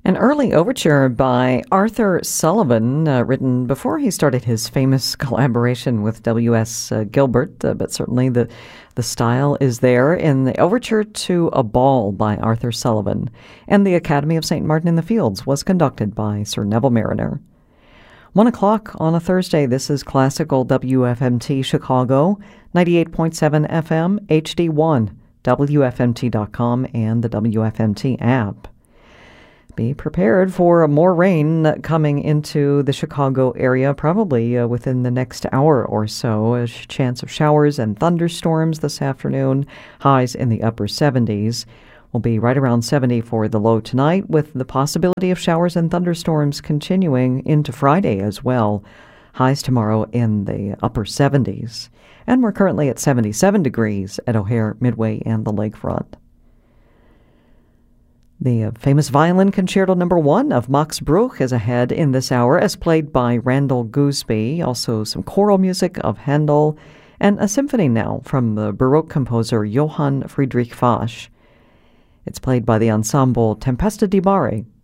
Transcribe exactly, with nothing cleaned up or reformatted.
An early overture by Arthur Sullivan, uh, written before he started his famous collaboration with W S. Uh, Gilbert, uh, but certainly the, the style is there in the overture to A Ball by Arthur Sullivan. And the Academy of Saint Martin in the Fields was conducted by Sir Neville Mariner. One o'clock on a Thursday, this is Classical W F M T Chicago, ninety-eight point seven F M, H D one, W F M T dot com, and the W F M T app. Be prepared for more rain coming into the Chicago area, probably uh, within the next hour or so. A sh- chance of showers and thunderstorms this afternoon. Highs in the upper seventies. Will be right around seventy for the low tonight, with the possibility of showers and thunderstorms continuing into Friday as well. Highs tomorrow in the upper seventies. And we're currently at seventy-seven degrees at O'Hare, Midway, and the Lakefront. The uh, famous violin concerto number one of Max Bruch is ahead in this hour, as played by Randall Gooseby. Also some choral music of Handel, and a symphony now from the Baroque composer Johann Friedrich Fasch. It's played by the ensemble Tempesta di Mare.